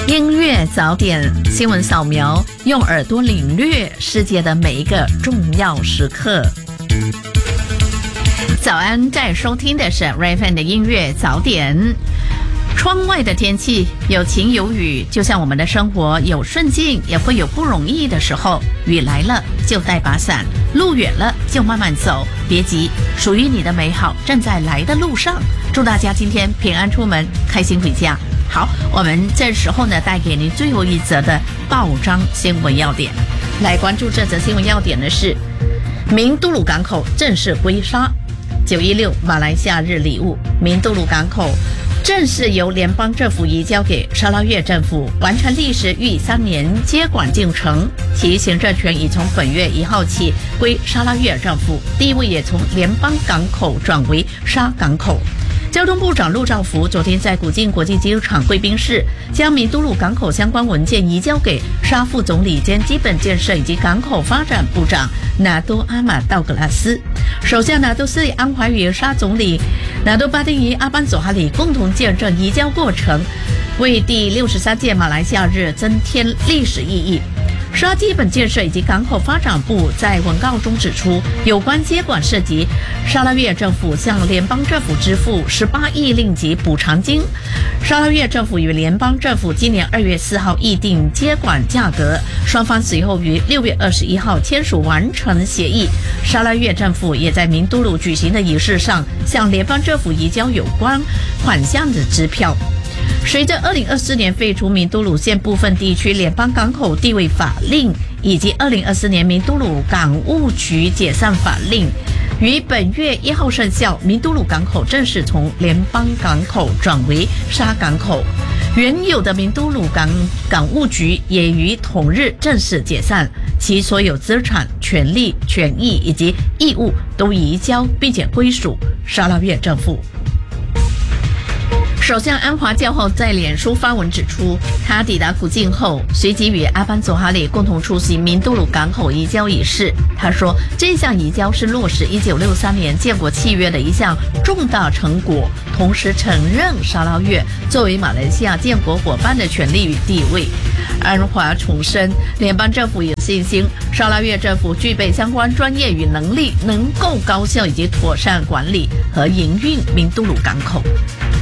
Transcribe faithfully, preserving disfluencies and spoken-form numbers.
音乐早点新闻扫描，用耳朵领略世界的每一个重要时刻。早安，在收听的是 R F M 的音乐早点。窗外的天气有晴有雨，就像我们的生活有顺境，也会有不容易的时候。雨来了就带把伞，路远了就慢慢走，别急，属于你的美好正在来的路上。祝大家今天平安出门，开心回家。好，我们这时候呢，带给您最后一则的报章新闻要点。来关注这则新闻要点的是，明都鲁港口正式归沙。九一六马来西亚日礼物，明都鲁港口正式由联邦政府移交给沙拉越政府，完成历时逾三年接管进程。其行政权已从本月一号起归沙拉越政府，地位也从联邦港口转为沙港口。交通部长陆兆福昨天在古晋国际机场贵宾室将明都鲁港口相关文件移交给沙副总理兼基本建设以及港口发展部长纳多阿马道格拉斯。首相纳多斯里安华与沙总理纳多巴丁与阿班佐哈里共同见证移交过程，为第六十三届马来西亚日增添历史意义。沙基本建设以及港口发展部在文告中指出，有关接管涉及沙拉越政府向联邦政府支付十八亿令吉补偿金。沙拉越政府与联邦政府今年二月四号议定接管价格，双方随后于六月二十一号签署完成协议。沙拉越政府也在明都鲁举行的仪式上向联邦政府移交有关款项的支票。随着二零二四年废除明都鲁县部分地区联邦港口地位法令，以及二零二四年明都鲁港务局解散法令于本月一号生效，明都鲁港口正式从联邦港口转为沙港口。原有的明都鲁港港务局也于同日正式解散，其所有资产、权利、权益以及义务都移交并且归属沙拉越政府。首相安华较后在脸书发文指出，他抵达古晋后，随即与阿班佐哈里共同出席明都鲁港口移交仪式。他说，这项移交是落实一九六三年建国契约的一项重大成果，同时承认沙拉越作为马来西亚建国伙伴的权利与地位。安华重申，联邦政府有信心沙拉越政府具备相关专业与能力，能够高效以及妥善管理和营运明都鲁港口。